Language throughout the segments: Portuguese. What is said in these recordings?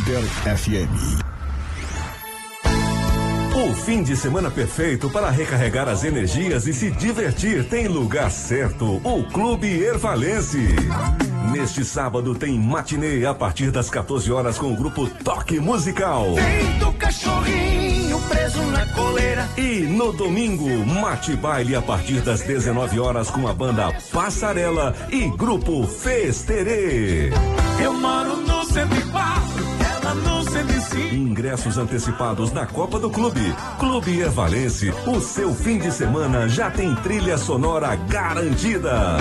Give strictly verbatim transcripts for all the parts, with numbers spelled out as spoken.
Líder F M. O fim de semana perfeito para recarregar as energias e se divertir tem lugar certo, o Clube Ervalense. Neste sábado tem matinê a partir das quatorze horas com o grupo Toque Musical. Tem do cachorrinho preso na coleira. E no domingo, mate baile a partir das dezenove horas com a banda Passarela e grupo Festerê. Eu moro no cento e quatro, ela no cento e cinco. Ingressos antecipados na Copa do Clube. Clube Ervalense, o seu fim de semana já tem trilha sonora garantida.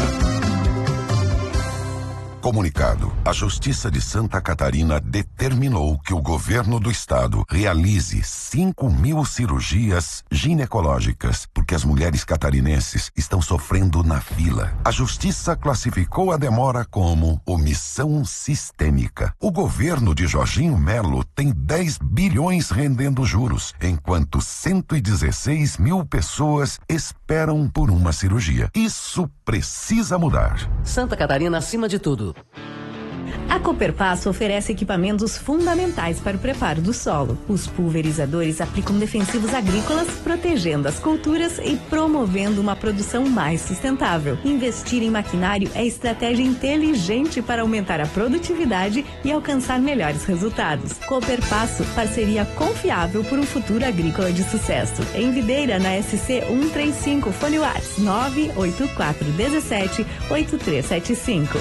Comunicado: a Justiça de Santa Catarina determinou que o governo do estado realize cinco mil cirurgias ginecológicas, porque as mulheres catarinenses estão sofrendo na fila. A Justiça classificou a demora como omissão sistêmica. O governo de Jorginho Melo tem dez bilhões rendendo juros, enquanto cento e dezesseis mil pessoas esperam por uma cirurgia. Isso precisa mudar. Santa Catarina acima de tudo. A Cooperpasso oferece equipamentos fundamentais para o preparo do solo. Os pulverizadores aplicam defensivos agrícolas, protegendo as culturas e promovendo uma produção mais sustentável. Investir em maquinário é estratégia inteligente para aumentar a produtividade e alcançar melhores resultados. Cooperpasso, parceria confiável por um futuro agrícola de sucesso. Em Videira, na S C cento e trinta e cinco, fone WhatsApp nove oito quatro um sete oito três sete cinco.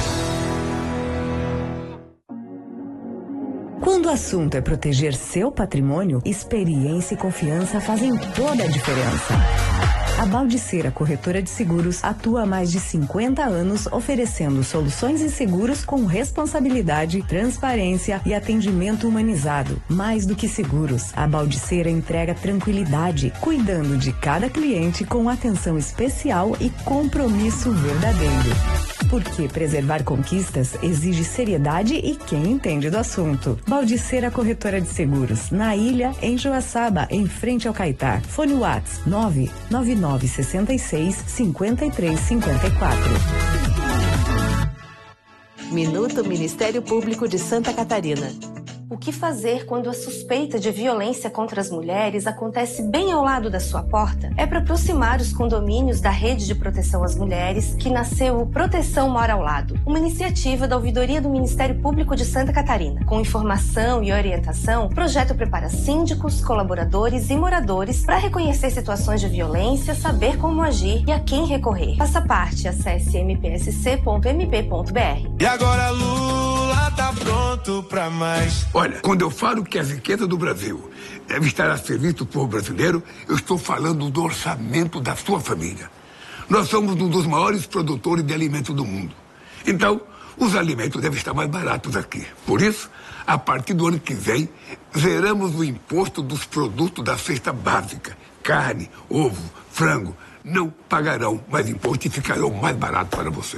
Quando o assunto é proteger seu patrimônio, experiência e confiança fazem toda a diferença. A Baldiceira Corretora de Seguros atua há mais de cinquenta anos oferecendo soluções e seguros com responsabilidade, transparência e atendimento humanizado. Mais do que seguros, a Baldiceira entrega tranquilidade, cuidando de cada cliente com atenção especial e compromisso verdadeiro. Porque preservar conquistas exige seriedade e quem entende do assunto. Baldiceira Corretora de Seguros, na Ilha, em Joaçaba, em frente ao Caetá. Fone WhatsApp nove nove nove seis seis cinco três cinco quatro. Minuto Ministério Público de Santa Catarina. O que fazer quando a suspeita de violência contra as mulheres acontece bem ao lado da sua porta? É para aproximar os condomínios da Rede de Proteção às Mulheres que nasceu o Proteção Mora ao Lado, uma iniciativa da Ouvidoria do Ministério Público de Santa Catarina. Com informação e orientação, o projeto prepara síndicos, colaboradores e moradores para reconhecer situações de violência, saber como agir e a quem recorrer. Faça parte, acesse m p s c ponto m p ponto b r. E agora Lula tá pronto pra mais. Olha, quando eu falo que a riqueza do Brasil deve estar a serviço do povo brasileiro, eu estou falando do orçamento da sua família. Nós somos um dos maiores produtores de alimentos do mundo. Então, os alimentos devem estar mais baratos aqui. Por isso, a partir do ano que vem, zeramos o imposto dos produtos da cesta básica. Carne, ovo, frango. Não pagarão mais imposto e ficarão mais barato para você.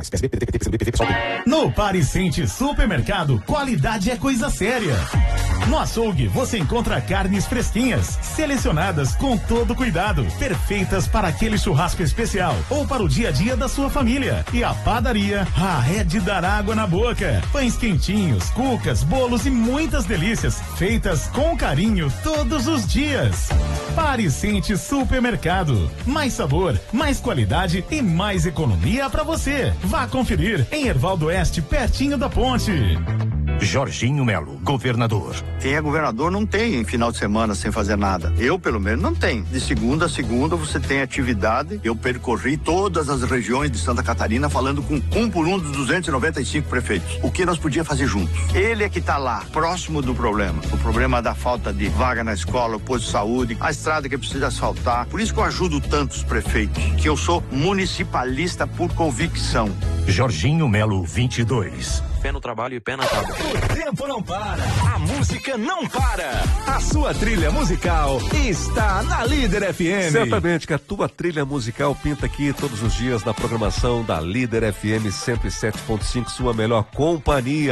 No Pariscente Supermercado, qualidade é coisa séria. No açougue, você encontra carnes fresquinhas, selecionadas com todo cuidado, perfeitas para aquele churrasco especial ou para o dia a dia da sua família. E a padaria, ah, é de dar água na boca. Pães quentinhos, cucas, bolos e muitas delícias, feitas com carinho todos os dias. Pariscente Supermercado. Mais sabor, mais qualidade e mais economia para você. Vá conferir em Hervaldo Oeste, pertinho da ponte. Jorginho Melo, governador. Quem é governador não tem final de semana sem fazer nada. Eu, pelo menos, não tenho. De segunda a segunda você tem atividade. Eu percorri todas as regiões de Santa Catarina falando com um por um dos duzentos e noventa e cinco prefeitos. O que nós podíamos fazer juntos? Ele é que está lá, próximo do problema. O problema da falta de vaga na escola, o posto de saúde, a estrada que precisa asfaltar. Por isso que eu ajudo tantos prefeitos, que eu sou municipalista por convicção. Jorginho Melo, vinte e dois. Pé no trabalho e pé na tábua. O tempo não para, a música não para. A sua trilha musical está na Líder F M. Certamente que a tua trilha musical pinta aqui todos os dias na programação da Líder F M cento e sete ponto cinco, sua melhor companhia.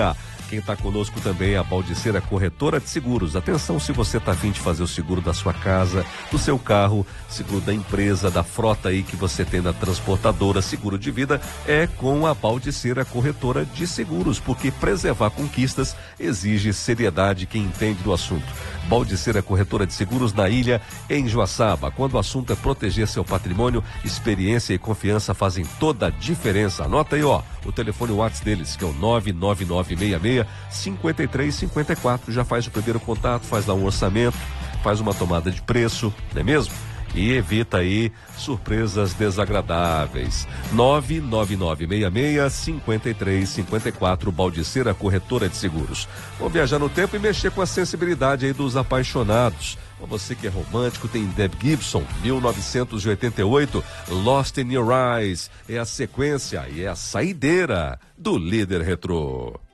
Quem está conosco também é a Baldiceira Corretora de Seguros. Atenção, se você está a fim de fazer o seguro da sua casa, do seu carro, seguro da empresa, da frota aí que você tem da transportadora, seguro de vida, é com a Baldiceira Corretora de Seguros, porque preservar conquistas exige seriedade quem entende do assunto. Baldiceira Corretora de Seguros na ilha, em Joaçaba. Quando o assunto é proteger seu patrimônio, experiência e confiança fazem toda a diferença. Anota aí, ó, o telefone WhatsApp deles, que é o nove nove nove seis seis, cinco três cinco quatro. Já faz o primeiro contato, faz lá um orçamento, faz uma tomada de preço, não é mesmo? E evita aí surpresas desagradáveis. nove nove nove seis seis, cinco três cinco quatro, Baldiceira Corretora de Seguros. Vamos viajar no tempo e mexer com a sensibilidade aí dos apaixonados. Para você que é romântico, tem Deb Gibson, mil novecentos e oitenta e oito, Lost in Your Eyes. É a sequência e é a saideira do Líder Retrô.